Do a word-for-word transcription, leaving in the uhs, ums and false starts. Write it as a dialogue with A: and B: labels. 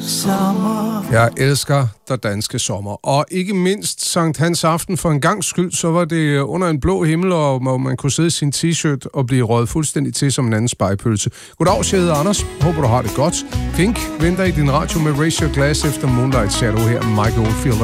A: sommer.
B: Jeg elsker der danske sommer. Og ikke mindst Sankt Hans aften for en gangs skyld, så var det under en blå himmel, og man kunne sidde i sin t-shirt og blive røget fuldstændig til som en anden spejpølse. Goddag, jeg hedder Anders. Håber, du har det godt. Pink venter i din radio med Raise Your Glass efter Moonlight Shadow her med Michael Oldfield.